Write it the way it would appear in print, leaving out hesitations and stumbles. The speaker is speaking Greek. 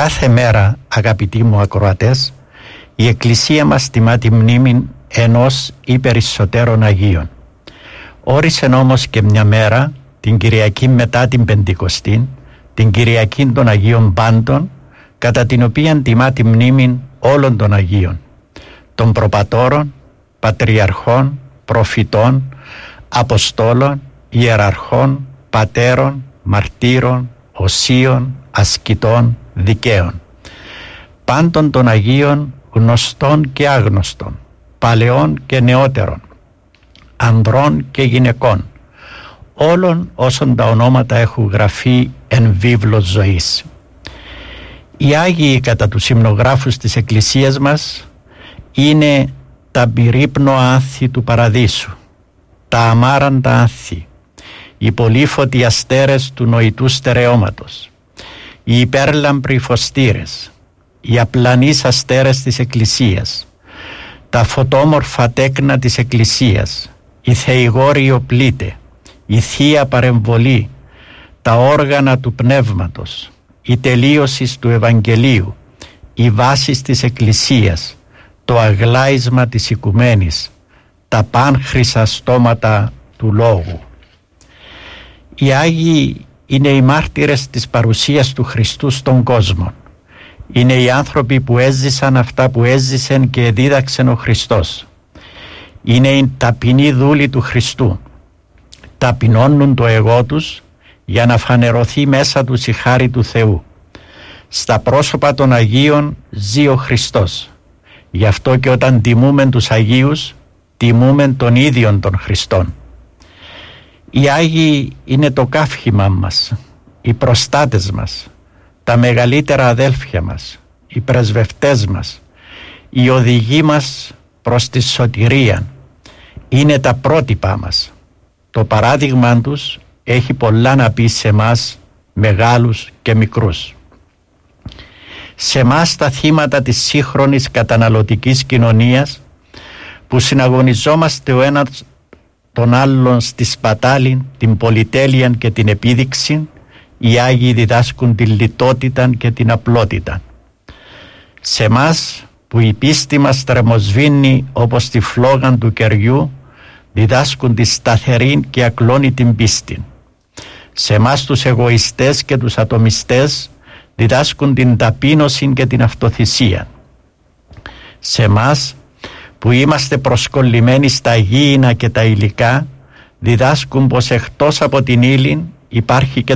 Κάθε μέρα, αγαπητοί μου ακροατές, η Εκκλησία μας τιμά τη μνήμη ενός ή περισσότερων Αγίων. Όρισε όμως και μια μέρα, την Κυριακή μετά την Πεντηκοστή, την Κυριακή των Αγίων Πάντων, κατά την οποία τιμά τη μνήμη όλων των Αγίων, των προπατώρων, πατριαρχών, προφητών, αποστόλων, ιεραρχών, πατέρων, μαρτύρων, οσίων, ασκητών, δικαίων, πάντων των Αγίων, γνωστών και άγνωστων, παλαιών και νεότερων, ανδρών και γυναικών, όλων όσων τα ονόματα έχουν γραφεί εν βίβλος ζωής. Οι Άγιοι κατά τους υμνογράφους της Εκκλησίας μας είναι τα πυρύπνο άνθη του Παραδείσου, τα αμάραντα άνθη, οι πολύφωτοι αστέρες του νοητού στερεώματος, οι υπέρλαμπροι φωστήρες, οι απλανείς αστέρες της Εκκλησίας, τα φωτόμορφα τέκνα της Εκκλησίας, οι θεηγόροι οπλίτε, η Θεία Παρεμβολή, τα όργανα του Πνεύματος, η τελείωση του Ευαγγελίου, οι βάσεις της Εκκλησίας, το αγλάισμα της οικουμένης, τα πάνχρυσα στόματα του Λόγου. Οι Άγιοι είναι οι μάρτυρες της παρουσίας του Χριστού στον κόσμο. Είναι οι άνθρωποι που έζησαν αυτά που έζησαν και δίδαξαν ο Χριστός. Είναι οι ταπεινοί δούλοι του Χριστού. Ταπεινώνουν το εγώ τους για να φανερωθεί μέσα τους η χάρη του Θεού. Στα πρόσωπα των Αγίων ζει ο Χριστός. Γι' αυτό και όταν τιμούμε τους Αγίους, τιμούμε τον ίδιον των Χριστών. Οι Άγιοι είναι το καύχημα μας, οι προστάτες μας, τα μεγαλύτερα αδέλφια μας, οι πρεσβευτές μας, οι οδηγοί μας προς τη σωτηρία. Είναι τα πρότυπά μας. Το παράδειγμα τους έχει πολλά να πει σε μας, μεγάλους και μικρούς. Σε μας τα θύματα της σύγχρονης καταναλωτικής κοινωνίας, που συναγωνιζόμαστε ο ένας τον άλλον στη σπατάλη, την πολυτέλεια και την επίδειξη, οι Άγιοι διδάσκουν τη λιτότητα και την απλότητα. Σε μας που η πίστη μας τρεμοσβήνει όπως τη φλόγα του κεριού, διδάσκουν τη σταθερή και ακλόνητη πίστη. Σε μας τους εγωιστές και τους ατομιστές διδάσκουν την ταπείνωση και την αυτοθυσία. Σε μας που είμαστε προσκολλημένοι στα γήινα και τα υλικά, διδάσκουν πως εκτός από την ύλη υπάρχει και